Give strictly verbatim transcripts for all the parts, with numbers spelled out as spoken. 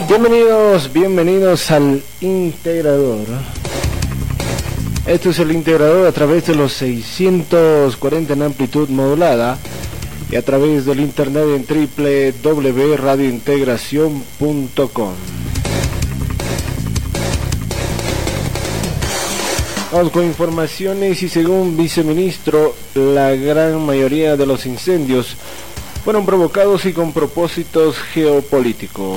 Bienvenidos, bienvenidos al Integrador. Esto es el Integrador a través de los seiscientos cuarenta en amplitud modulada y a través del internet en doble u doble u doble u punto radio integración punto com. Vamos con informaciones y según viceministro, la gran mayoría de los incendios fueron provocados y con propósitos geopolíticos.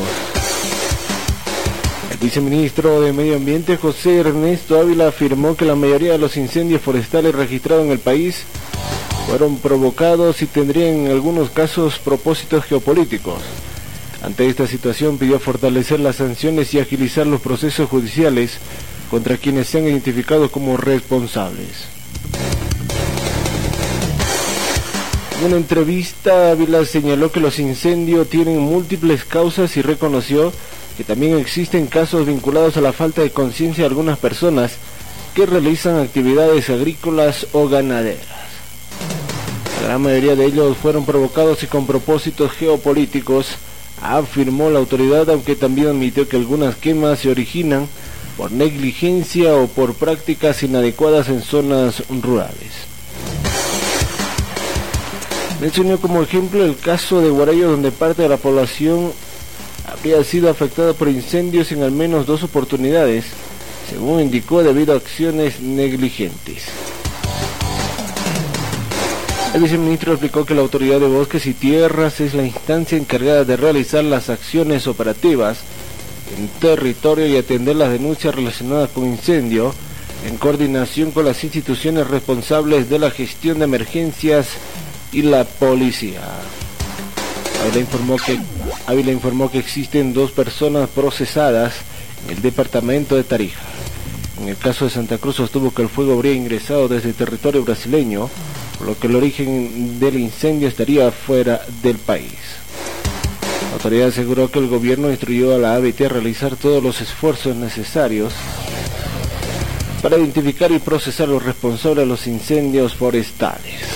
El viceministro de Medio Ambiente, José Ernesto Ávila, afirmó que la mayoría de los incendios forestales registrados en el país fueron provocados y tendrían en algunos casos propósitos geopolíticos. Ante esta situación pidió fortalecer las sanciones y agilizar los procesos judiciales contra quienes sean identificados como responsables. En una entrevista, Ávila señaló que los incendios tienen múltiples causas y reconoció que también existen casos vinculados a la falta de conciencia de algunas personas que realizan actividades agrícolas o ganaderas. La gran mayoría de ellos fueron provocados y con propósitos geopolíticos, afirmó la autoridad, aunque también admitió que algunas quemas se originan por negligencia o por prácticas inadecuadas en zonas rurales. Mencionó como ejemplo el caso de Guarayo, donde parte de la población habría sido afectada por incendios en al menos dos oportunidades, según indicó, debido a acciones negligentes. El viceministro explicó que la Autoridad de Bosques y Tierras es la instancia encargada de realizar las acciones operativas en territorio y atender las denuncias relacionadas con incendio, en coordinación con las instituciones responsables de la gestión de emergencias y la policía. Ávila informó que, Ávila informó que existen dos personas procesadas en el departamento de Tarija. En el caso de Santa Cruz sostuvo que el fuego habría ingresado desde territorio brasileño, por lo que el origen del incendio estaría fuera del país. La autoridad aseguró que el gobierno instruyó a la A B T a realizar todos los esfuerzos necesarios para identificar y procesar a los responsables de los incendios forestales.